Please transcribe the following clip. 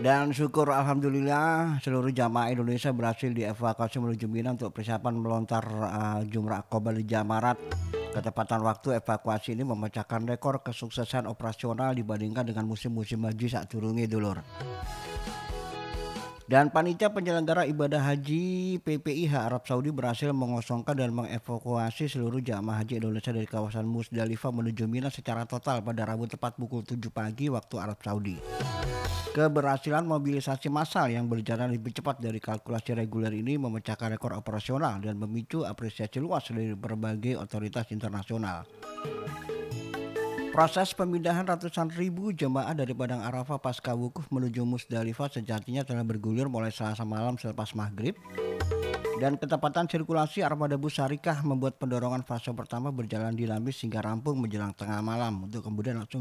Dan syukur alhamdulillah seluruh jamaah Indonesia berhasil dievakuasi menuju Mina untuk persiapan melontar Jumrah Aqobah di Jamarat. Ketepatan waktu evakuasi ini memecahkan rekor kesuksesan operasional dibandingkan dengan musim-musim haji saat turunnya dulur. Dan panitia penyelenggara ibadah haji PPIH Arab Saudi berhasil mengosongkan dan mengevakuasi seluruh jamaah haji Indonesia dari kawasan Musdalifah menuju Mina secara total pada Rabu tepat pukul 7 pagi waktu Arab Saudi. Keberhasilan mobilisasi massal yang berjalan lebih cepat dari kalkulasi reguler ini memecahkan rekor operasional dan memicu apresiasi luas dari berbagai otoritas internasional. Proses pemindahan ratusan ribu jemaah dari Padang Arafah pasca wukuf menuju Musdalifah sejatinya telah bergulir mulai Selasa malam selepas maghrib. Dan ketepatan sirkulasi armada bus Syarikah membuat pendorongan fase pertama berjalan dinamis hingga rampung menjelang tengah malam untuk kemudian langsung